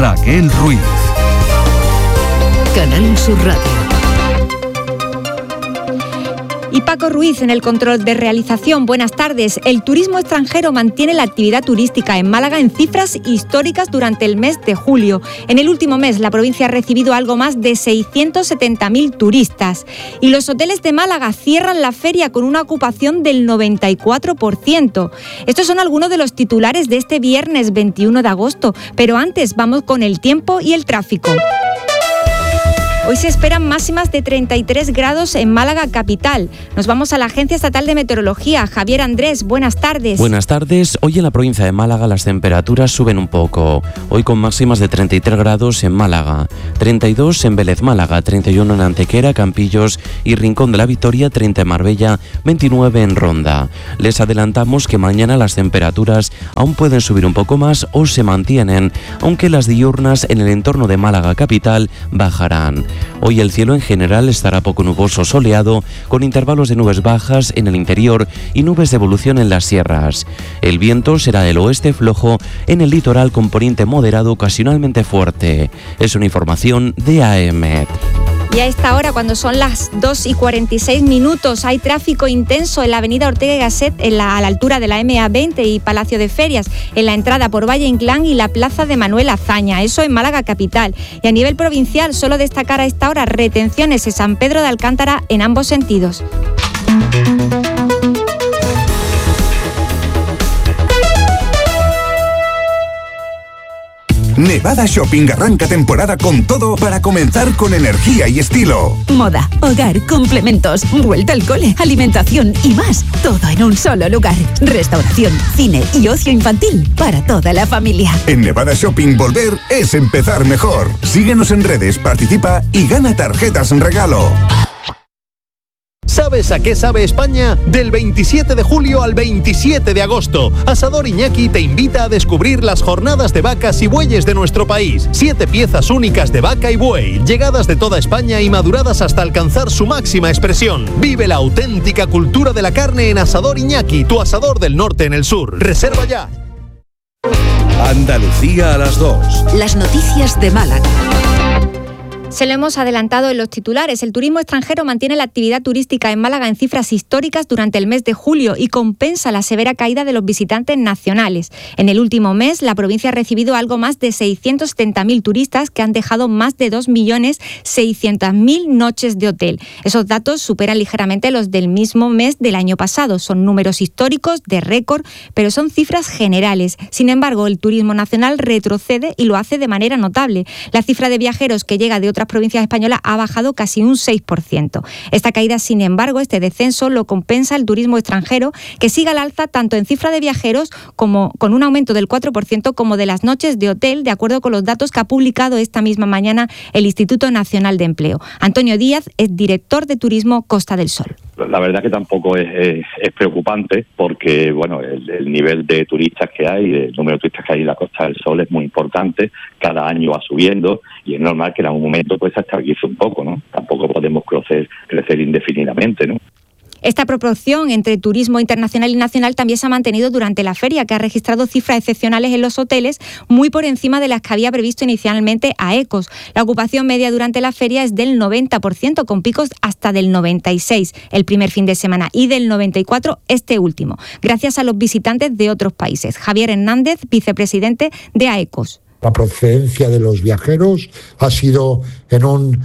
Raquel Ruiz. Canal Sur Radio. Y Paco Ruiz en el control de realización. Buenas tardes. El turismo extranjero mantiene la actividad turística en Málaga en cifras históricas durante el mes de julio. En el último mes, la provincia ha recibido algo más de 670.000 turistas. Y los hoteles de Málaga cierran la feria con una ocupación del 94%. Estos son algunos de los titulares de este viernes 21 de agosto. Pero antes, vamos con el tiempo y el tráfico. Hoy se esperan máximas de 33 grados en Málaga capital. Nos vamos a la Agencia Estatal de Meteorología. Javier Andrés, buenas tardes. Buenas tardes. Hoy en la provincia de Málaga las temperaturas suben un poco. Hoy con máximas de 33 grados en Málaga, 32 en Vélez Málaga, 31 en Antequera, Campillos y Rincón de la Victoria, 30 en Marbella, 29 en Ronda. Les adelantamos que mañana las temperaturas aún pueden subir un poco más o se mantienen, aunque las diurnas en el entorno de Málaga capital bajarán. Hoy el cielo en general estará poco nuboso soleado, con intervalos de nubes bajas en el interior y nubes de evolución en las sierras. El viento será del oeste flojo en el litoral con poniente moderado ocasionalmente fuerte. Es una información de AEMET. Y a esta hora, cuando son las 2:46, hay tráfico intenso en la avenida Ortega y Gasset, a la altura de la MA20 y Palacio de Ferias, en la entrada por Valle Inclán y la plaza de Manuel Azaña, eso en Málaga capital. Y a nivel provincial, solo destacar a esta hora retenciones en San Pedro de Alcántara en ambos sentidos. Nevada Shopping arranca temporada con todo para comenzar con energía y estilo. Moda, hogar, complementos, vuelta al cole, alimentación y más. Todo en un solo lugar. Restauración, cine y ocio infantil para toda la familia. En Nevada Shopping volver es empezar mejor. Síguenos en redes, participa y gana tarjetas en regalo. ¿Sabes a qué sabe España? Del 27 de julio al 27 de agosto, Asador Iñaki te invita a descubrir las jornadas de vacas y bueyes de nuestro país. 7 piezas únicas de vaca y buey, llegadas de toda España y maduradas hasta alcanzar su máxima expresión. Vive la auténtica cultura de la carne en Asador Iñaki, tu asador del norte en el sur. Reserva ya. Andalucía a las 2. Las noticias de Málaga. Se lo hemos adelantado en los titulares. El turismo extranjero mantiene la actividad turística en Málaga en cifras históricas durante el mes de julio y compensa la severa caída de los visitantes nacionales. En el último mes, la provincia ha recibido algo más de 670.000 turistas que han dejado más de 2.600.000 noches de hotel. Esos datos superan ligeramente los del mismo mes del año pasado. Son números históricos de récord, pero son cifras generales. Sin embargo, el turismo nacional retrocede y lo hace de manera notable. La cifra de viajeros que llega de otras provincias españolas ha bajado casi un 6%. Esta caída, sin embargo, este descenso lo compensa el turismo extranjero, que sigue al alza tanto en cifra de viajeros como con un aumento del 4% como de las noches de hotel, de acuerdo con los datos que ha publicado esta misma mañana el Instituto Nacional de Empleo. Antonio Díaz es director de Turismo Costa del Sol. La verdad que tampoco es preocupante porque bueno, el nivel de turistas que hay, el número de turistas que hay en la Costa del Sol es muy importante, cada año va subiendo y es normal que en algún momento pues se estabilice un poco, ¿no? Tampoco podemos crecer indefinidamente, ¿no? Esta proporción entre turismo internacional y nacional también se ha mantenido durante la feria, que ha registrado cifras excepcionales en los hoteles muy por encima de las que había previsto inicialmente AECOS. La ocupación media durante la feria es del 90%, con picos hasta del 96% el primer fin de semana y del 94% este último, gracias a los visitantes de otros países. Javier Hernández, vicepresidente de AECOS. La procedencia de los viajeros ha sido en un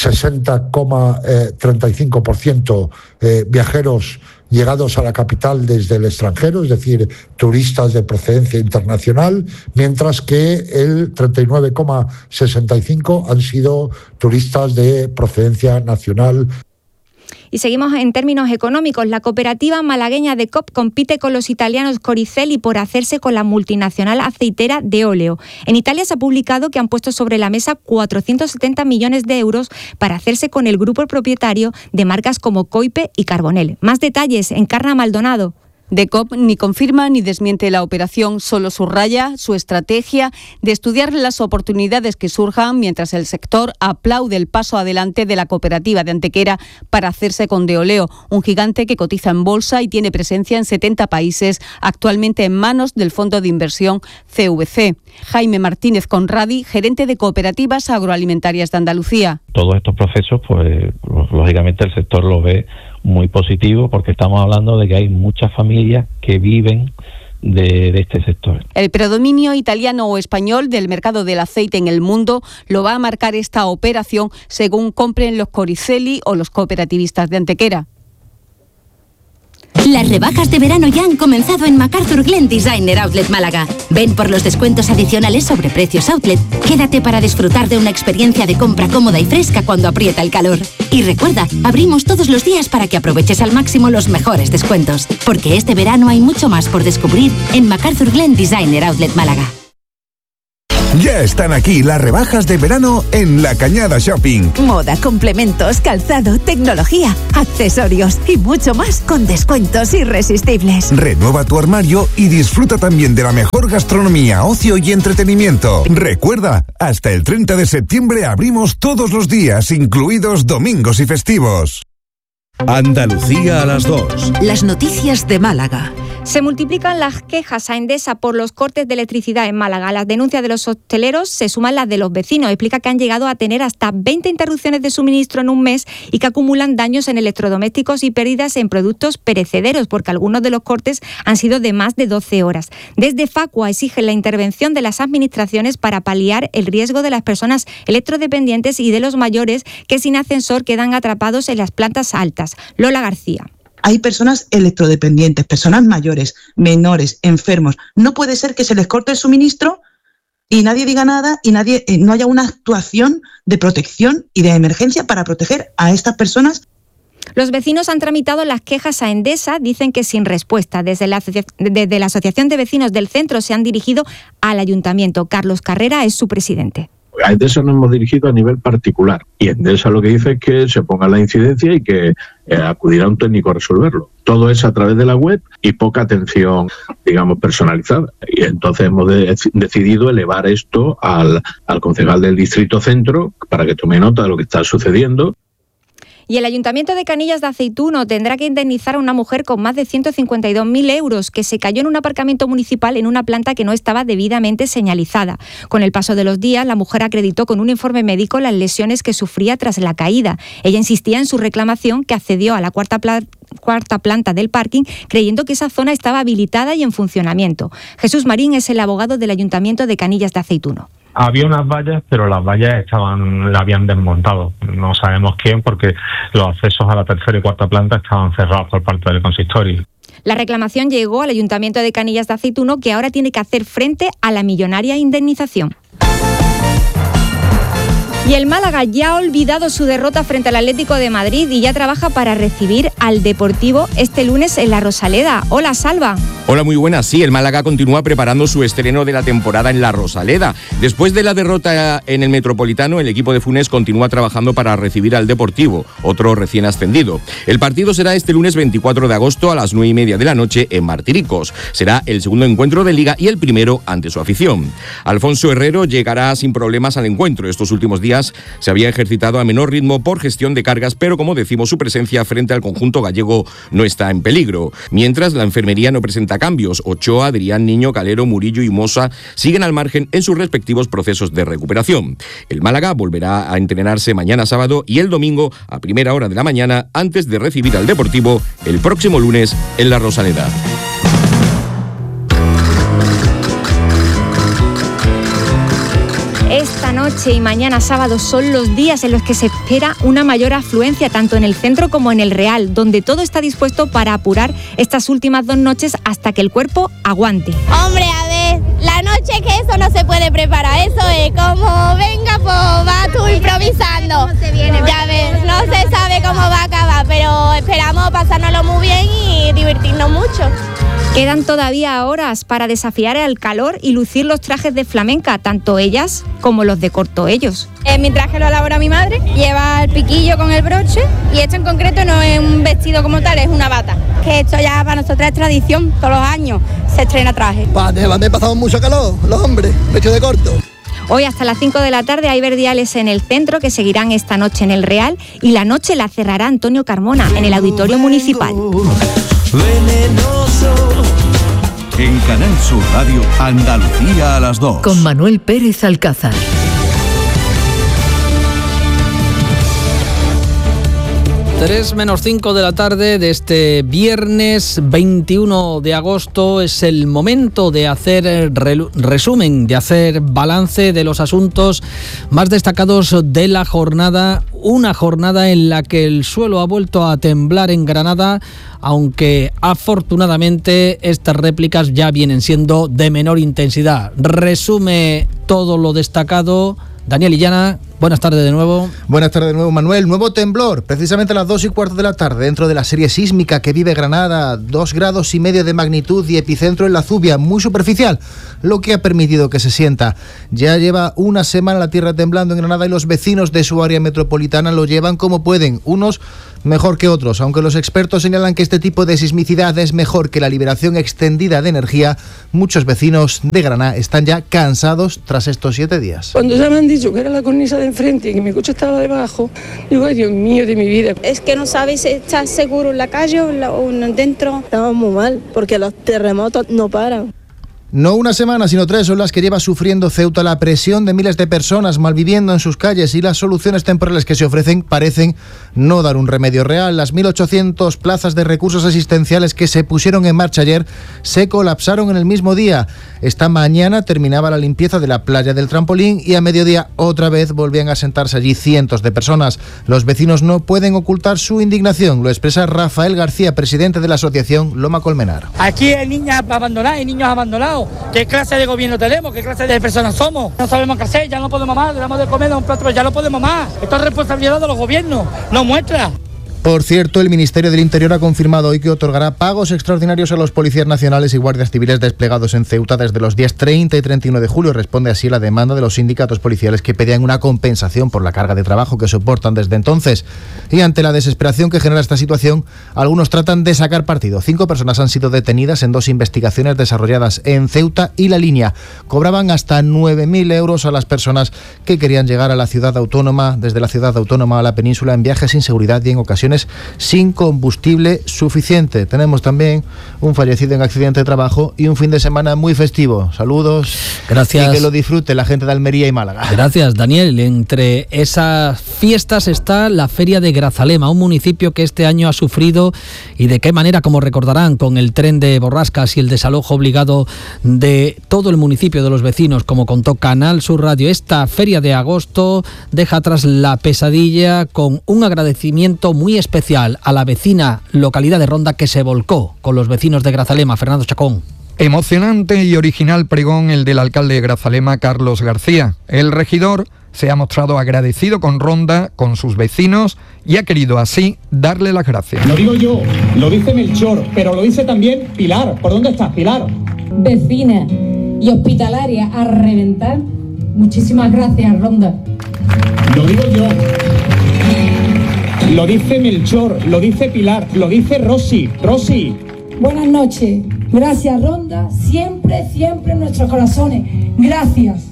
60,35% viajeros llegados a la capital desde el extranjero, es decir, turistas de procedencia internacional, mientras que el 39,65% han sido turistas de procedencia nacional. Y seguimos en términos económicos. La cooperativa malagueña de COP compite con los italianos Coricelli por hacerse con la multinacional aceitera de óleo. En Italia se ha publicado que han puesto sobre la mesa 470 millones de euros para hacerse con el grupo propietario de marcas como Coipe y Carbonell. Más detalles, Encarna Maldonado. De COP ni confirma ni desmiente la operación, solo subraya su estrategia de estudiar las oportunidades que surjan mientras el sector aplaude el paso adelante de la cooperativa de Antequera para hacerse con Deoleo, un gigante que cotiza en bolsa y tiene presencia en 70 países, actualmente en manos del fondo de inversión CVC. Jaime Martínez Conradi, gerente de Cooperativas Agroalimentarias de Andalucía. Todos estos procesos, pues lógicamente el sector lo ve muy positivo porque estamos hablando de que hay muchas familias que viven de este sector. El predominio italiano o español del mercado del aceite en el mundo lo va a marcar esta operación según compren los Coricelli o los cooperativistas de Antequera. Las rebajas de verano ya han comenzado en MacArthur Glen Designer Outlet Málaga. Ven por los descuentos adicionales sobre precios outlet. Quédate para disfrutar de una experiencia de compra cómoda y fresca cuando aprieta el calor. Y recuerda, abrimos todos los días para que aproveches al máximo los mejores descuentos. Porque este verano hay mucho más por descubrir en MacArthur Glen Designer Outlet Málaga. Ya están aquí las rebajas de verano en La Cañada Shopping. Moda, complementos, calzado, tecnología, accesorios y mucho más con descuentos irresistibles. Renueva tu armario y disfruta también de la mejor gastronomía, ocio y entretenimiento. Recuerda, hasta el 30 de septiembre abrimos todos los días, incluidos domingos y festivos. Andalucía a las 2. Las noticias de Málaga. Se multiplican las quejas a Endesa por los cortes de electricidad en Málaga. A las denuncias de los hosteleros se suman las de los vecinos. Explica que han llegado a tener hasta 20 interrupciones de suministro en un mes y que acumulan daños en electrodomésticos y pérdidas en productos perecederos, porque algunos de los cortes han sido de más de 12 horas. Desde Facua exigen la intervención de las administraciones para paliar el riesgo de las personas electrodependientes y de los mayores que sin ascensor quedan atrapados en las plantas altas. Lola García. Hay personas electrodependientes, personas mayores, menores, enfermos. No puede ser que se les corte el suministro y nadie diga nada y no haya una actuación de protección y de emergencia para proteger a estas personas. Los vecinos han tramitado las quejas a Endesa, dicen que sin respuesta. Desde la Asociación de Vecinos del Centro se han dirigido al Ayuntamiento. Carlos Carrera es su presidente. A Endesa nos hemos dirigido a nivel particular y Endesa lo que dice es que se ponga la incidencia y que acudirá un técnico a resolverlo. Todo es a través de la web y poca atención, digamos, personalizada. Y entonces hemos decidido elevar esto al concejal del Distrito Centro para que tome nota de lo que está sucediendo. Y el Ayuntamiento de Canillas de Aceituno tendrá que indemnizar a una mujer con más de 152.000 euros que se cayó en un aparcamiento municipal en una planta que no estaba debidamente señalizada. Con el paso de los días, la mujer acreditó con un informe médico las lesiones que sufría tras la caída. Ella insistía en su reclamación, que accedió a la cuarta planta del parking, creyendo que esa zona estaba habilitada y en funcionamiento. Jesús Marín es el abogado del Ayuntamiento de Canillas de Aceituno. Había unas vallas, pero las vallas la habían desmontado. No sabemos quién, porque los accesos a la tercera y cuarta planta estaban cerrados por parte del consistorio. La reclamación llegó al Ayuntamiento de Canillas de Aceituno, que ahora tiene que hacer frente a la millonaria indemnización. Y el Málaga ya ha olvidado su derrota frente al Atlético de Madrid y ya trabaja para recibir al Deportivo este lunes en la Rosaleda. Hola, Salva. Hola, muy buenas. Sí, el Málaga continúa preparando su estreno de la temporada en la Rosaleda. Después de la derrota en el Metropolitano, el equipo de Funes continúa trabajando para recibir al Deportivo, otro recién ascendido. El partido será este lunes 24 de agosto a las 9:30 de la noche en Martiricos. Será el segundo encuentro de Liga y el primero ante su afición. Alfonso Herrero llegará sin problemas al encuentro. Estos últimos días se había ejercitado a menor ritmo por gestión de cargas, pero como decimos, su presencia frente al conjunto gallego no está en peligro. Mientras, la enfermería no presenta cambios. Ochoa, Adrián, Niño, Calero, Murillo y Mosa siguen al margen en sus respectivos procesos de recuperación. El Málaga volverá a entrenarse mañana sábado y el domingo a primera hora de la mañana, antes de recibir al Deportivo el próximo lunes en la Rosaleda. Esta noche y mañana sábado son los días en los que se espera una mayor afluencia tanto en el centro como en el Real, donde todo está dispuesto para apurar estas últimas 2 noches hasta que el cuerpo aguante. Hombre, a ver, la noche que eso no se puede preparar, eso es como venga, pues va tú improvisando. Ya ves, no se sabe cómo va a acabar, pero esperamos pasárnoslo muy bien y divertirnos mucho. Quedan todavía horas para desafiar al calor y lucir los trajes de flamenca, tanto ellas como los de Cortoellos. Mi traje lo elabora mi madre, lleva el piquillo con el broche y esto en concreto no es un vestido como tal, es una bata. Que esto ya para nosotros es tradición, todos los años se estrena traje. Me pasamos mucho calor, los hombres, vestido de corto. Hoy hasta las 5 de la tarde hay verdiales en el centro que seguirán esta noche en el Real y la noche la cerrará Antonio Carmona en el Auditorio Municipal. En Canal Sur Radio, Andalucía a las 2. Con Manuel Pérez Alcázar. 3:05 de la tarde de este viernes 21 de agosto es el momento de hacer resumen, de hacer balance de los asuntos más destacados de la jornada. Una jornada en la que el suelo ha vuelto a temblar en Granada, aunque afortunadamente estas réplicas ya vienen siendo de menor intensidad. Resume todo lo destacado Daniel Illana. Buenas tardes de nuevo. Buenas tardes de nuevo, Manuel. Nuevo temblor, precisamente a las 2:15 de la tarde, dentro de la serie sísmica que vive Granada, 2,5 grados de magnitud y epicentro en La Zubia, muy superficial, lo que ha permitido que se sienta. Ya lleva una semana la tierra temblando en Granada y los vecinos de su área metropolitana lo llevan como pueden, unos mejor que otros, aunque los expertos señalan que este tipo de sismicidad es mejor que la liberación extendida de energía. Muchos vecinos de Granada están ya cansados tras estos 7 días. Cuando ya me han dicho que era la cornisa de enfrente y que mi coche estaba debajo, digo, ay Dios mío de mi vida. Es que no sabes si estás seguro en la calle o dentro. Estamos muy mal porque los terremotos no paran. No una semana, sino 3 son las que lleva sufriendo Ceuta. La presión de miles de personas malviviendo en sus calles y las soluciones temporales que se ofrecen parecen no dar un remedio real. Las 1.800 plazas de recursos asistenciales que se pusieron en marcha ayer se colapsaron en el mismo día. Esta mañana terminaba la limpieza de la playa del Trampolín y a mediodía otra vez volvían a sentarse allí cientos de personas. Los vecinos no pueden ocultar su indignación. Lo expresa Rafael García, presidente de la asociación Loma Colmenar. Aquí hay niñas abandonadas y niños abandonados. ¿Qué clase de gobierno tenemos? ¿Qué clase de personas somos? No sabemos qué hacer, ya no podemos más, le damos de comer a un plato, pero ya no podemos más. Esto es responsabilidad de los gobiernos, no muestra. Por cierto, el Ministerio del Interior ha confirmado hoy que otorgará pagos extraordinarios a los policías nacionales y guardias civiles desplegados en Ceuta desde los días 30 y 31 de julio. Responde así a la demanda de los sindicatos policiales que pedían una compensación por la carga de trabajo que soportan desde entonces. Y ante la desesperación que genera esta situación, algunos tratan de sacar partido. 5 personas han sido detenidas en 2 investigaciones desarrolladas en Ceuta y La Línea. Cobraban hasta 9.000 euros a las personas que querían llegar a la ciudad autónoma, desde la ciudad autónoma a la península, en viajes sin seguridad y en ocasiones sin combustible suficiente. Tenemos también un fallecido en accidente de trabajo y un fin de semana muy festivo. Saludos. Gracias. Y que lo disfrute la gente de Almería y Málaga. Gracias, Daniel. Entre esas fiestas está la Feria de Grazalema, un municipio que este año ha sufrido, y de qué manera, como recordarán, con el tren de borrascas y el desalojo obligado de todo el municipio, de los vecinos, como contó Canal Sur Radio. Esta Feria de agosto deja atrás la pesadilla, con un agradecimiento muy especial a la vecina localidad de Ronda que se volcó con los vecinos de Grazalema. Fernando Chacón. Emocionante y original pregón el del alcalde de Grazalema, Carlos García. El regidor se ha mostrado agradecido con Ronda, con sus vecinos, y ha querido así darle las gracias. Lo digo yo, lo dice Melchor, pero lo dice también Pilar. ¿Por dónde estás, Pilar? Vecina y hospitalaria a reventar. Muchísimas gracias, Ronda. Lo digo yo. Lo dice Melchor, lo dice Pilar, lo dice Rosy. Rosy. Buenas noches. Gracias, Ronda. Siempre, siempre en nuestros corazones. Gracias.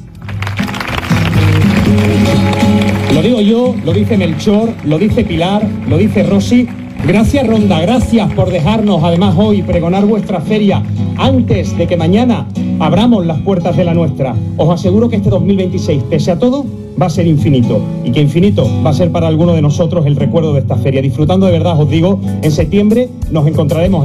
Lo digo yo, lo dice Melchor, lo dice Pilar, lo dice Rosy. Gracias, Ronda, gracias por dejarnos además hoy pregonar vuestra feria antes de que mañana abramos las puertas de la nuestra. Os aseguro que este 2026, pese a todo, va a ser infinito, y que infinito va a ser para alguno de nosotros el recuerdo de esta feria. Disfrutando de verdad, os digo, en septiembre nos encontraremos